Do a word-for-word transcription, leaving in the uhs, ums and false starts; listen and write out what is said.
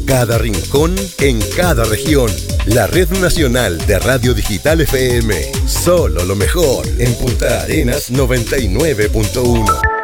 cada rincón, en cada región. La Red Nacional de Radio Digital F M. Solo lo mejor en Punta Arenas noventa y nueve punto uno.